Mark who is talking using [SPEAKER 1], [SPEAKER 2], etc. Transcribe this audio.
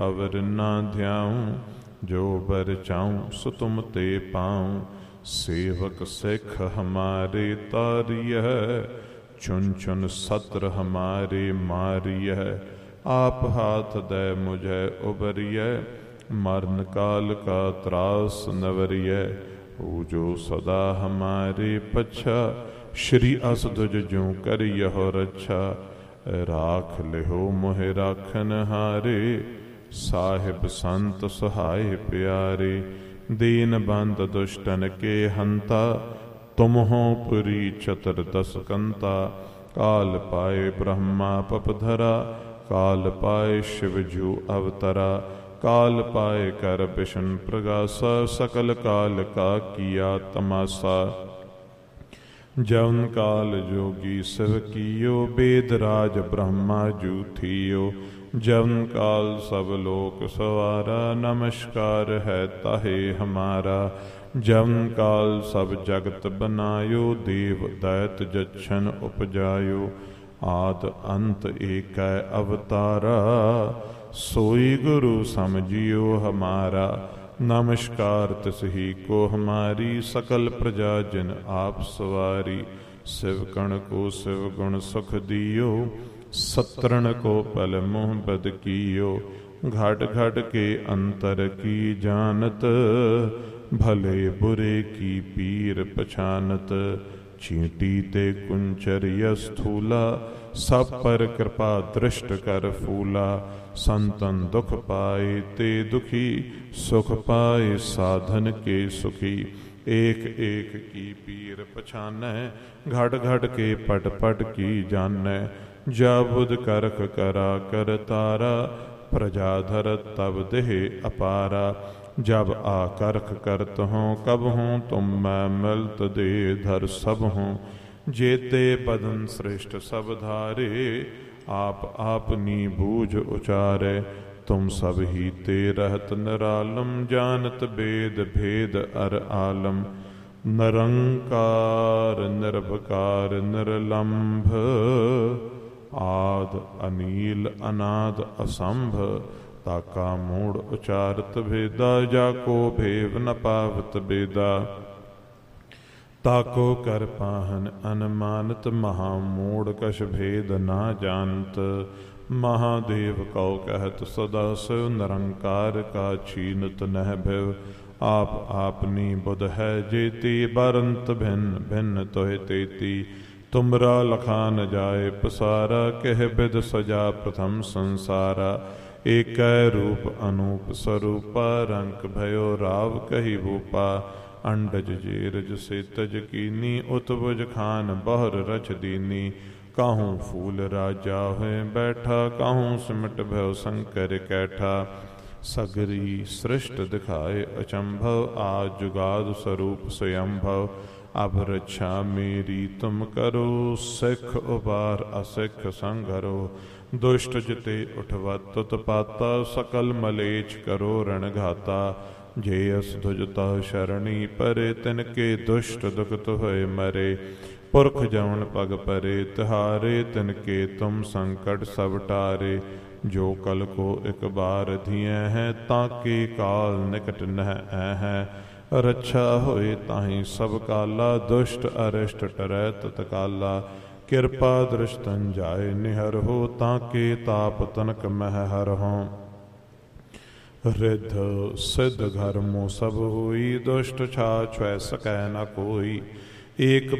[SPEAKER 1] अवर ना ध्याऊं, जो बर चाऊं सो तुम ते पाऊं। सेवक सिख हमारे तारिय, चुन चुन सत्र हमारे मारिय। आप हाथ दे मुझे उबरिय, मरण काल का त्रास नवरिय। ओ जो सदा हमारे पच्छा, श्री अस दुज ज्यों करियहो रक्षा। राख लिहो मोहे राखन हारे, साहिब संत सहाय प्यारे। दीन बंद दुष्टन के हंता, तुम हो पुरी चतुर्दश कंता। काल पाए ब्रह्मा पपधरा, काल पाए शिव जू अवतरा। काल पाए कर विष्णु प्रगासा, सकल काल का किया तमासा। जौन काल जोगी शिव कियो, वेद राज ब्रह्मा जू थियो। जौन काल सब लोक सवारा, नमस्कार है ताहे हमारा। जौन काल सब जगत बनायो, देव दैत जच्छन उपजायो। आद अंत एक अवतारा, सोई गुरु समझियो हमारा। नमस्कार तिसही को हमारी, सकल प्रजा जिन आप सवारी। शिव कण को शिव गुण सुख दियो, सत्रण को पल मुँह बद कियो। घट घट के अंतर की जानत, भले बुरे की पीर पछानत। चींटी ते कुंचर स्थूला, सब पर कृपा दृष्ट कर फूला। संतन दुख पाए ते दुखी, सुख पाए साधन के सुखी। एक एक की पीर पछानै, घट घट के पट पट की जानै। जा बुध करख करा कर तारा, प्रजा धर तब देह अपारा। जब आकर्ख करत हों कब हों, तुम मैं मिलत दे धर सब हों। जेते बदन श्रेष्ठ सब धारे, आप आपनी बूझ उचारे। तुम सब ही ते रहत निरालम, जानत वेद भेद अर आलम। निरंकार निर्भकार निर्लंभ, आद अनील अनाद असंभ। ताका मूढ़ उचारत भेदा, जाको भेव न पावत बेदा। ताको कर पाहन अनुमानत, महामूढ़ कछ भेद ना जानत। महादेव कौ कहत सदा शिव, निरंकार का छीनत नह भव। आप आपनी बुध है जेती, बरंत भिन्न भिन्न तोह तेती। तुमरा लखा न जाए पसारा, कह बिद सजा प्रथम संसारा। एक रूप अनूप स्वरूपा, रंक भयो राव कही भूपा। अंडज जेरज से तज कीनी, उत्बुज खान बहर रच दीनी। काहूँ फूल राजा हुए बैठा, काहूँ सिमट भयो शंकर कैठा। सगरी सृष्ट दिखाए अचंभव, आज जुगाद स्वरूप स्वयंभव। अब रक्षा मेरी तुम करो, सिख उबार असिख संघरो। दुष्ट जिते उठवत उत्पाता, सकल मलेच्छ करो रणघाता। जे अस ध्वजता शरणी परे, तिनके दुष्ट दुख तुहै मरे। पुरख जवन पग परे तिहारे, तिनके तुम संकट सब टारे। जो कल को एक बार धिये हैं, ताके काल निकट नह है। रक्षा होए ताहि सब काला, दुष्ट अरिष्ट टरै तत्काला। कृपा दृष्टन जाय निहर हो, ताके ताप तनक मह हर हो। रिद्ध सिद्ध घर मो सब होई, दुष्ट छा छुए सकै न कोई। एक